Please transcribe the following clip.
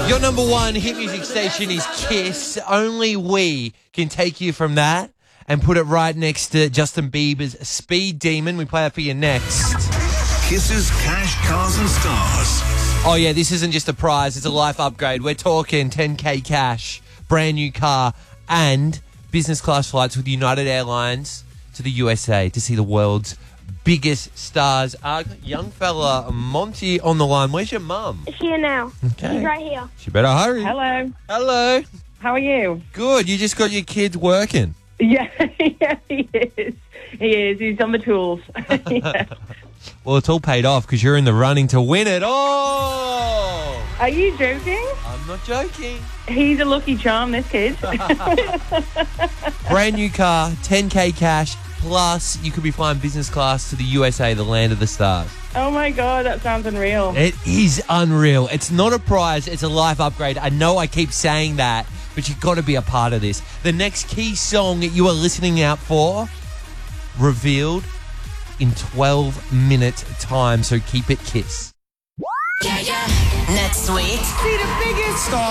Your number one hit music station is Kiss. Only we can take you from that and put it right next to Justin Bieber's Speed Demon. We play that for you next. Kiss's Cash, Cars and Stars. Oh, yeah, this isn't just a prize. It's a life upgrade. We're talking 10K cash, brand new car, and business class flights with United Airlines to the USA to see the world's biggest stars. Young fella Monty on the line. Where's your mum? She's here now. Okay. She's right here. She better hurry. Hello. Hello. How are you? Good. You just got your kids working. Yeah, yeah, he is. He is. He's on the tools. Yeah. Well, it's all paid off because you're in the running to win it. Oh! Are you joking? I'm not joking. He's a lucky charm, this kid. Brand new car, 10K cash, plus you could be flying business class to the USA, the land of the stars. Oh, my God, that sounds unreal. It is unreal. It's not a prize. It's a life upgrade. I know I keep saying that, but you've got to be a part of this. The next key song that you are listening out for, revealed in 12-minute time, so keep it Kiss. Yeah, yeah. Next week. See the biggest star.